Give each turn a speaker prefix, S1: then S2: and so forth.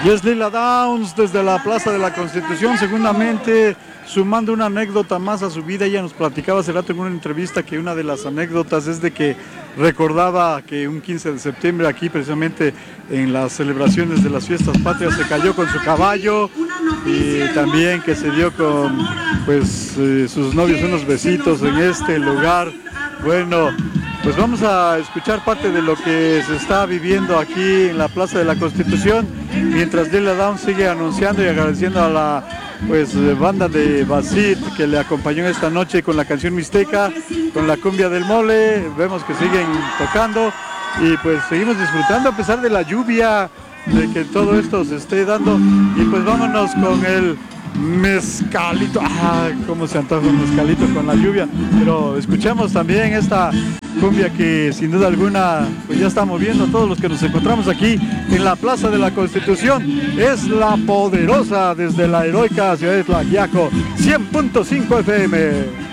S1: Y es Lila Downs desde la Plaza de la Constitución, seguramente sumando una anécdota más a su vida. Ella nos platicaba hace rato en una entrevista que una de las anécdotas es de que recordaba que un 15 de septiembre aquí precisamente en las celebraciones de las fiestas patrias se cayó con su caballo y también que se dio con pues sus novios unos besitos en este lugar. Bueno, pues vamos a escuchar parte de lo que se está viviendo aquí en la Plaza de la Constitución, mientras Lila Downs sigue anunciando y agradeciendo a la banda de Basit que le acompañó esta noche con la canción Mixteca, con la cumbia del mole. Vemos que siguen tocando y pues seguimos disfrutando a pesar de la lluvia, de que todo esto se esté dando. Y pues vámonos con el mezcalito. Cómo se antoja un mezcalito con la lluvia. Pero escuchemos también esta cumbia que sin duda alguna pues ya está moviendo a todos los que nos encontramos aquí en la Plaza de la Constitución. Es La Poderosa desde la heroica ciudad de Tlaxiaco, 100.5 FM.